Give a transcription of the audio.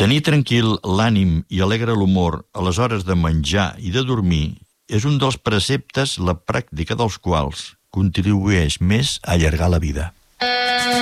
Tenir tranquil l'ànim i alegre l'humor a les hores de menjar i de dormir és un dels preceptes la pràctica dels quals contribueix més a allargar la vida.